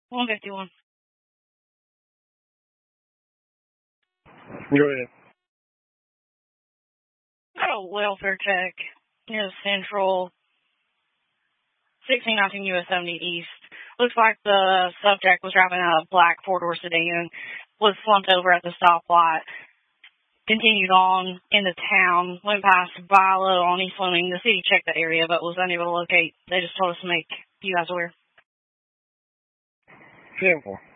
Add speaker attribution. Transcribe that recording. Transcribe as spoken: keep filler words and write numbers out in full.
Speaker 1: one fifty-one.
Speaker 2: Go ahead.
Speaker 1: Got a welfare check near Central, sixteen nineteen U S seventy East. Looks like the subject was driving a black four-door sedan, was slumped over at the stoplight, continued on into town, went past Bilo on East Fleming. The city checked the area but was unable to locate. They just told us to make you guys aware.
Speaker 2: Simple.